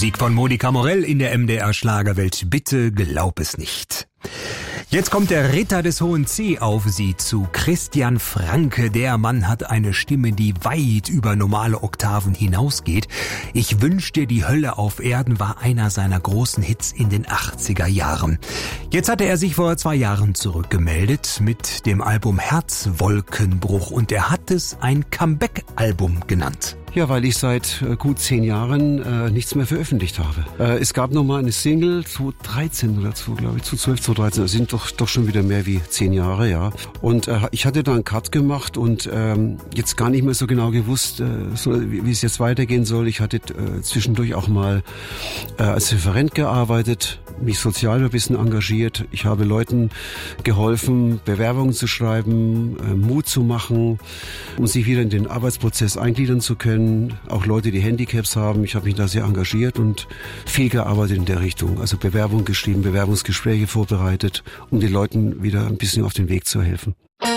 Musik von Monika Morell in der MDR Schlagerwelt. Bitte glaub es nicht. Jetzt kommt der Ritter des Hohen C auf Sie zu. Christian Franke, der Mann hat eine Stimme, die weit über normale Oktaven hinausgeht. Ich wünsch dir die Hölle auf Erden war einer seiner großen Hits in den 80er Jahren. Jetzt hatte er sich vor 2 Jahren zurückgemeldet mit dem Album Herzwolkenbruch und er hat es ein Comeback-Album genannt. Ja, weil ich seit gut 10 Jahren nichts mehr veröffentlicht habe. Es gab noch mal eine Single, 2013 oder 2012, 2013, das sind doch schon wieder mehr wie 10 Jahre, ja. Und ich hatte da einen Cut gemacht und jetzt gar nicht mehr so genau gewusst, wie es jetzt weitergehen soll. Ich hatte zwischendurch auch mal als Referent gearbeitet, mich sozial ein bisschen engagiert. Ich habe Leuten geholfen, Bewerbungen zu schreiben, Mut zu machen, um sich wieder in den Arbeitsprozess eingliedern zu können. Auch Leute, die Handicaps haben. Ich habe mich da sehr engagiert und viel gearbeitet in der Richtung. Also Bewerbung geschrieben, Bewerbungsgespräche vorbereitet, um den Leuten wieder ein bisschen auf den Weg zu helfen.